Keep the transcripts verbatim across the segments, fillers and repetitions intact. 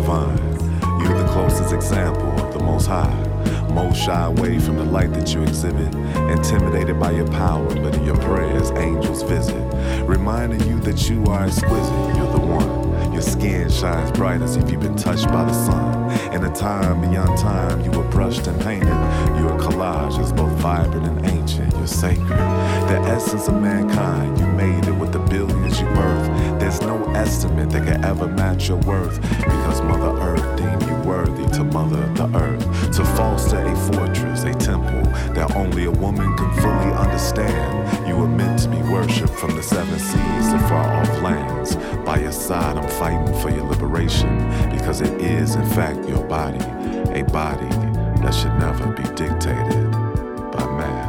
divine. You're the closest example of the Most High. Most shy away from the light that you exhibit. Intimidated by your power, but in your prayers, angels visit. Reminding you that you are exquisite, you're the one. Your skin shines bright as if you've been touched by the sun. In a time beyond time, you were brushed and painted. Your collage is both vibrant and ancient, you're sacred. The essence of mankind, you made it with the billions you birthed. There's no estimate that can ever match your worth, because Mother Earth deemed you worthy to mother the earth, to foster a fortress, a temple that only a woman can fully understand. You were meant to be worshipped from the seven seas to far off lands. By your side, I'm fighting for your liberation, because it is in fact your body, a body that should never be dictated by man.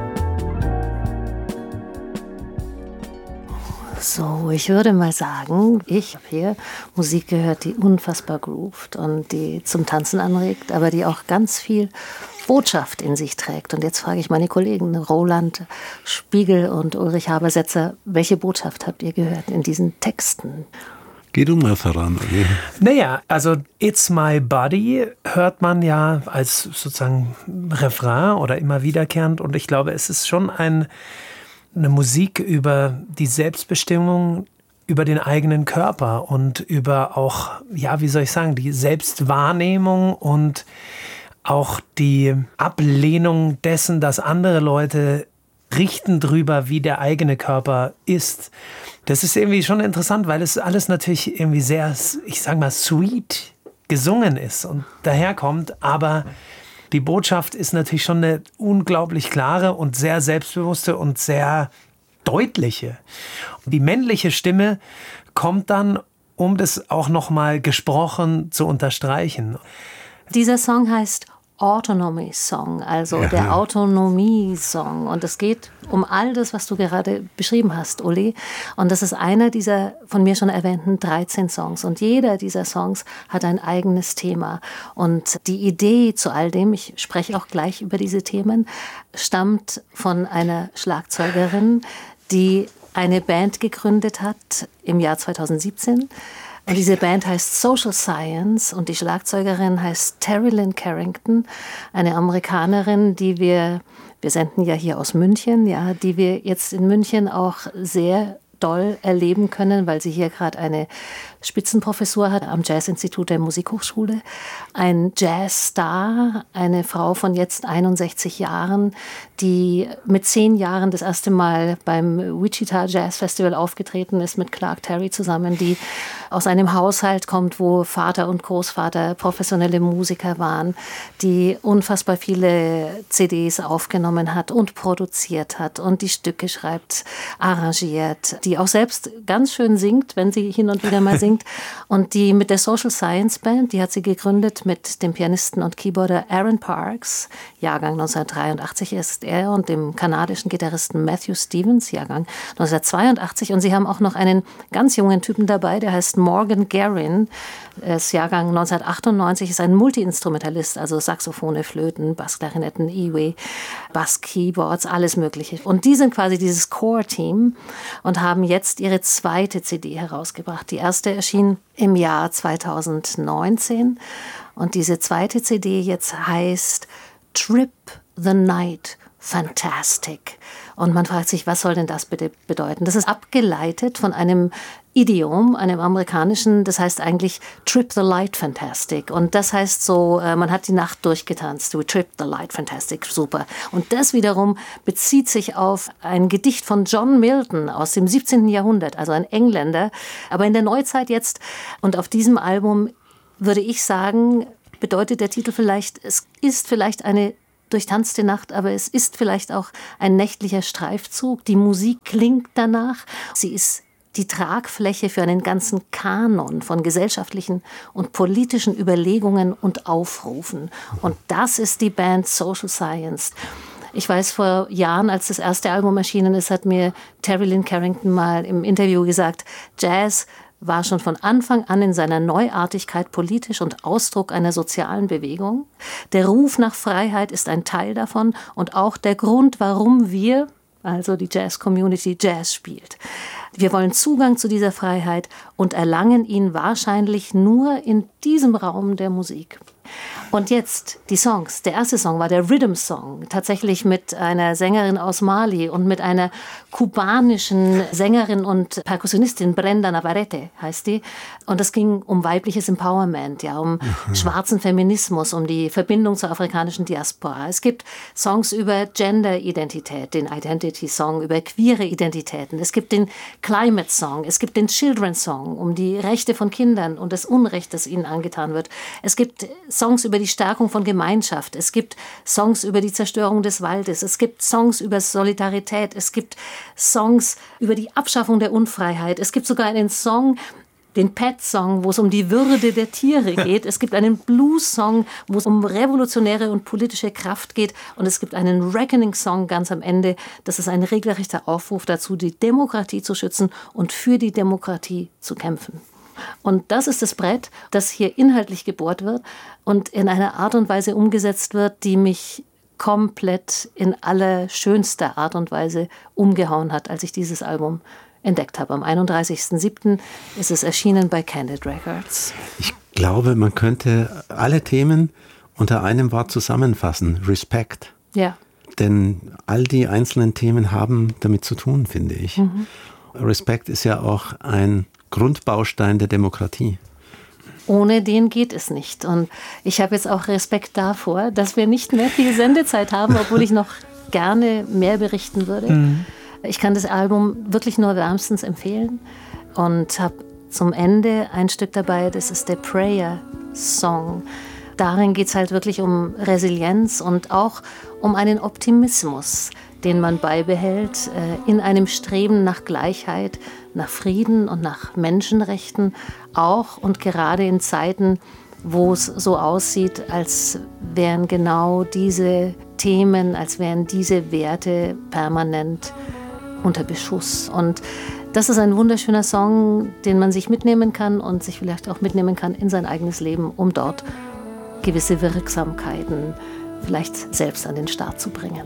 So, ich würde mal sagen, ich habe hier Musik gehört, die unfassbar groovt und die zum Tanzen anregt, aber die auch ganz viel Botschaft in sich trägt. Und jetzt frage ich meine Kollegen Roland Spiegel und Ulrich Habersetzer, welche Botschaft habt ihr gehört in diesen Texten? Geh du mal voran, okay? Naja, also It's My Body hört man ja als sozusagen Refrain oder immer wiederkehrend. Und ich glaube, es ist schon ein, eine Musik über die Selbstbestimmung, über den eigenen Körper und über auch, ja, wie soll ich sagen, die Selbstwahrnehmung und auch die Ablehnung dessen, dass andere Leute richten drüber, wie der eigene Körper ist. Das ist irgendwie schon interessant, weil es alles natürlich irgendwie sehr, ich sag mal, sweet gesungen ist und daherkommt, aber die Botschaft ist natürlich schon eine unglaublich klare und sehr selbstbewusste und sehr deutliche. Und die männliche Stimme kommt dann, um das auch nochmal gesprochen zu unterstreichen. Dieser Song heißt Autonomy Song, also ja. Der Autonomie-Song. Und es geht um all das, was du gerade beschrieben hast, Uli. Und das ist einer dieser von mir schon erwähnten dreizehn Songs. Und jeder dieser Songs hat ein eigenes Thema. Und die Idee zu all dem, ich spreche auch gleich über diese Themen, stammt von einer Schlagzeugerin, die eine Band gegründet hat im Jahr zweitausendsiebzehn. Und diese Band heißt Social Science und die Schlagzeugerin heißt Terry Lynn Carrington, eine Amerikanerin, die wir, wir senden ja hier aus München, ja, die wir jetzt in München auch sehr doll erleben können, weil sie hier gerade eine Spitzenprofessur hat am Jazzinstitut der Musikhochschule. Ein Jazzstar, eine Frau von jetzt einundsechzig Jahren, die mit zehn Jahren das erste Mal beim Wichita Jazz Festival aufgetreten ist mit Clark Terry zusammen, die aus einem Haushalt kommt, wo Vater und Großvater professionelle Musiker waren, die unfassbar viele C Ds aufgenommen hat und produziert hat und die Stücke schreibt, arrangiert, die auch selbst ganz schön singt, wenn sie hin und wieder mal singt. Und die mit der Social Science Band, die hat sie gegründet mit dem Pianisten und Keyboarder Aaron Parks, Jahrgang neunzehnhundertdreiundachtzig ist er, und dem kanadischen Gitarristen Matthew Stevens, Jahrgang neunzehnhundertzweiundachtzig. Und sie haben auch noch einen ganz jungen Typen dabei, der heißt Morgan Guerin, er ist Jahrgang neunzehnhundertachtundneunzig, ist ein Multi-Instrumentalist, also Saxophone, Flöten, Bassklarinetten, E-Way, Bass-Keyboards, alles Mögliche. Und die sind quasi dieses Core-Team und haben jetzt ihre zweite C D herausgebracht. Die erste erschien im Jahr zweitausendneunzehn und diese zweite C D jetzt heißt Trip the Night Fantastic. Und man fragt sich, was soll denn das bitte bedeuten? Das ist abgeleitet von einem Idiom, einem amerikanischen, das heißt eigentlich Trip the Light Fantastic. Und das heißt so, man hat die Nacht durchgetanzt. We trip the light fantastic, super. Und das wiederum bezieht sich auf ein Gedicht von John Milton aus dem siebzehnten Jahrhundert, also ein Engländer, aber in der Neuzeit jetzt. Und auf diesem Album würde ich sagen, bedeutet der Titel vielleicht, es ist vielleicht eine durchtanzte Nacht, aber es ist vielleicht auch ein nächtlicher Streifzug. Die Musik klingt danach. Sie ist die Tragfläche für einen ganzen Kanon von gesellschaftlichen und politischen Überlegungen und Aufrufen. Und das ist die Band Social Science. Ich weiß, vor Jahren, als das erste Album erschienen ist, hat mir Terry Lynn Carrington mal im Interview gesagt, Jazz war schon von Anfang an in seiner Neuartigkeit politisch und Ausdruck einer sozialen Bewegung. Der Ruf nach Freiheit ist ein Teil davon und auch der Grund, warum wir, also die Jazz-Community, Jazz spielt. Wir wollen Zugang zu dieser Freiheit und erlangen ihn wahrscheinlich nur in diesem Raum der Musik. Und jetzt die Songs. Der erste Song war der Rhythm-Song, tatsächlich mit einer Sängerin aus Mali und mit einer kubanischen Sängerin und Perkussionistin, Brenda Navarrete heißt die. Und es ging um weibliches Empowerment, ja, um mhm. schwarzen Feminismus, um die Verbindung zur afrikanischen Diaspora. Es gibt Songs über Gender-Identität, den Identity-Song, über queere Identitäten. Es gibt den Climate-Song, es gibt den Children-Song, um die Rechte von Kindern und das Unrecht, das ihnen angetan wird. Es gibt Songs über die Stärkung von Gemeinschaft. Es gibt Songs über die Zerstörung des Waldes. Es gibt Songs über Solidarität. Es gibt Songs über die Abschaffung der Unfreiheit. Es gibt sogar einen Song, den Pet-Song, wo es um die Würde der Tiere geht. Es gibt einen Blues-Song, wo es um revolutionäre und politische Kraft geht. Und es gibt einen Reckoning-Song ganz am Ende. Das ist ein regelrechter Aufruf dazu, die Demokratie zu schützen und für die Demokratie zu kämpfen. Und das ist das Brett, das hier inhaltlich gebohrt wird und in einer Art und Weise umgesetzt wird, die mich komplett in allerschönster Art und Weise umgehauen hat, als ich dieses Album entdeckt habe. Am einunddreißigsten siebten ist es erschienen bei Candid Records. Ich glaube, man könnte alle Themen unter einem Wort zusammenfassen. Respect. Ja. Denn all die einzelnen Themen haben damit zu tun, finde ich. Mhm. Respect ist ja auch ein Grundbaustein der Demokratie. Ohne den geht es nicht. Und ich habe jetzt auch Respekt davor, dass wir nicht mehr viel Sendezeit haben, obwohl ich noch gerne mehr berichten würde. Mhm. Ich kann das Album wirklich nur wärmstens empfehlen und habe zum Ende ein Stück dabei, das ist der Prayer Song. Darin geht es halt wirklich um Resilienz und auch um einen Optimismus, den man beibehält äh, in einem Streben nach Gleichheit, nach Frieden und nach Menschenrechten, auch und gerade in Zeiten, wo es so aussieht, als wären genau diese Themen, als wären diese Werte permanent unter Beschuss. Und das ist ein wunderschöner Song, den man sich mitnehmen kann und sich vielleicht auch mitnehmen kann in sein eigenes Leben, um dort gewisse Wirksamkeiten vielleicht selbst an den Start zu bringen.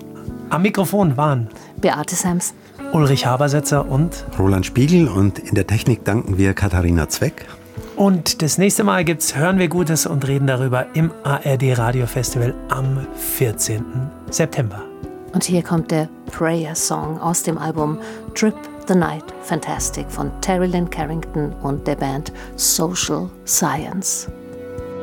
Am Mikrofon waren Beate Samson, Ulrich Habersetzer und Roland Spiegel, und in der Technik danken wir Katharina Zweck. Und das nächste Mal gibt's Hören wir Gutes und reden darüber im A R D Radio Festival am vierzehnten September. Und hier kommt der Prayer Song aus dem Album Trip the Night Fantastic von Terry Lynn Carrington und der Band Social Science.